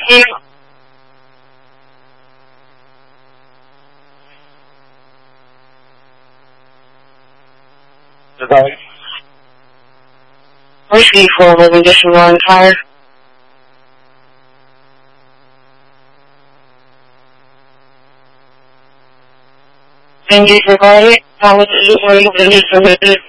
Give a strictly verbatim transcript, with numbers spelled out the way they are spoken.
Yeah. Goodbye. Whiskey for living just in one tire. Thank you for calling. How was it? What are you going to do for me?